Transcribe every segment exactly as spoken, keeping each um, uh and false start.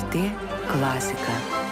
T klasika.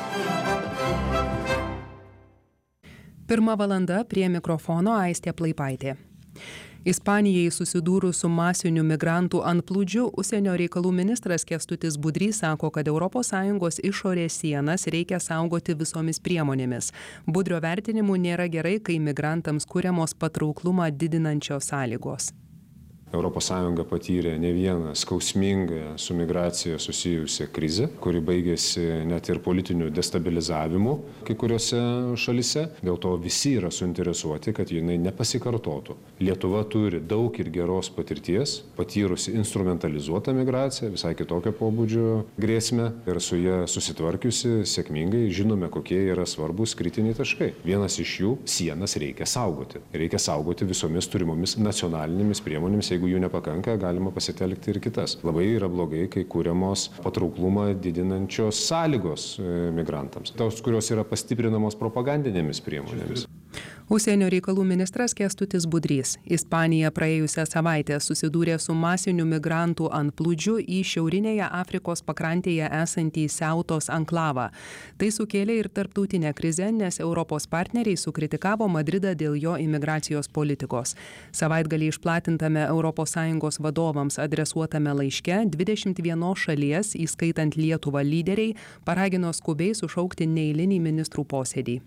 Pirma valanda, prie mikrofono Aistė Plaipaitė. Ispanijai susidūrus su masiniu migrantų antplūdžiu, užsienio reikalų ministras Kęstutis Budrys sako, kad Europos Sąjungos išorės sienas reikia saugoti visomis priemonėmis. Budrio vertinimu nėra gerai, kai migrantams kuriamos patrauklumą didinančios sąlygos. Europos Sąjunga patyrė ne vieną skausmingą su migracija susijusią krizę, kuri baigėsi net ir politiniu destabilizavimu kai kuriuose šalise. Dėl to visi yra suinteresuoti, kad jinai nepasikartotų. Lietuva turi daug ir geros patirties, patyrusi instrumentalizuotą migraciją, visai kitokio pobūdžio grėsmę ir su ja susitvarkiusi sėkmingai žinome, kokie yra svarbus kritiniai taškai. Vienas iš jų - sienas reikia saugoti. Reikia saugoti visomis turimomis nacionalinėmis priemonėmis. Jeigu jų nepakanka, galima pasitelkti ir kitas. Labai yra blogai, kai kūriamos patrauklumą didinančios sąlygos migrantams. Tos, kurios yra pastiprinamos propagandinėmis priemonėmis. Užsienio reikalų ministras Kęstutis Budrys. Ispanija praėjusią savaitę susidūrė su masiniu migrantų antplūdžiu į šiaurinėje Afrikos pakrantėje esantį Siautos anklavą. Tai sukėlė ir tarptautinę krizę, nes Europos partneriai sukritikavo Madridą dėl jo imigracijos politikos. Savaitgalį išplatintame Europos Sąjungos vadovams adresuotame laiške dvidešimt vienos šalies, įskaitant Lietuvą lyderiai, paragino skubiai sušaukti neeilinį ministrų posėdį.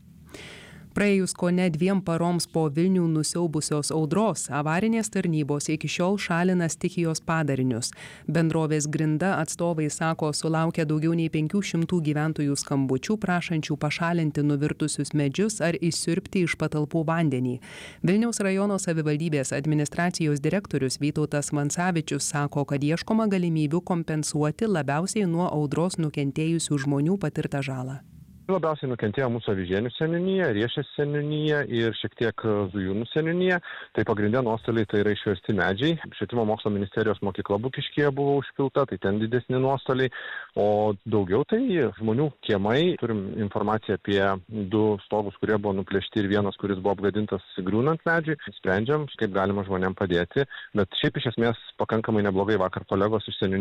Praėjus kone dviem paroms po Vilnių nusiaubusios audros, avarinės tarnybos iki šiol šalina stichijos padarinius. Bendrovės Grinda atstovai sako, sulaukia daugiau nei penkių šimtų gyventojų skambučių prašančių pašalinti nuvirtusius medžius ar išsiurbti iš patalpų vandenį. Vilniaus rajono savivaldybės administracijos direktorius Vytautas Vansavičius sako, kad ieškoma galimybių kompensuoti labiausiai nuo audros nukentėjusių žmonių patirtą žalą. Labiausiai nukentėjo mūsų Avižienių seniūnija, Riešės seniūnija ir šiek tiek Zujūnų seniūnija. Tai pagrindė nuostoliai tai yra išversti medžiai. Švietimo mokslo ministerijos mokykla Bukiškyje buvo užpilta, tai ten didesni nuostoliai. O daugiau tai žmonių kiemai. Turim informaciją apie du stogus, kurie buvo nuplėšti ir vienas, kuris buvo apgadintas griūnant medžiui. Sprendžiam, kaip galima žmonėm padėti. Bet šiaip iš esmės pakankamai neblogai vakar kolegos iš seniūnijos